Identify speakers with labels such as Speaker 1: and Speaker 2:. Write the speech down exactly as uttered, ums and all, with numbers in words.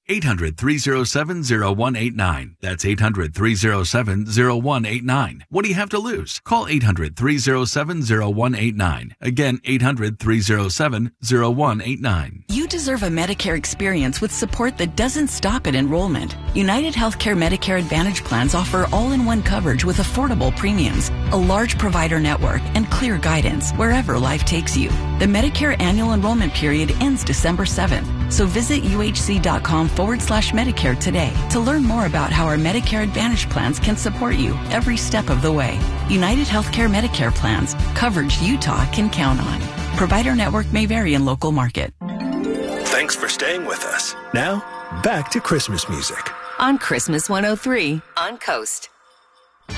Speaker 1: eight hundred, three oh seven, oh one eight nine. That's eight hundred, three oh seven, oh one eight nine. What do you have to lose? Call eight hundred, three oh seven, oh one eight nine. Again, eight hundred, three oh seven, oh one eight nine.
Speaker 2: You deserve a Medicare experience with support that doesn't stop at enrollment. United Healthcare Medicare Advantage plans offer all-in-one coverage with affordable premiums, a large provider network, and clear guidance wherever life takes you. The Medicare annual enrollment period ends December seventh, so visit uhc.com forward slash Medicare today to learn more about how our Medicare Advantage plans can support you every step of the way. United Healthcare Medicare plans, coverage Utah can count on. Provider network may vary in local market.
Speaker 3: Thanks for staying with us. Now, back to Christmas music.
Speaker 4: On Christmas one oh three on Coast.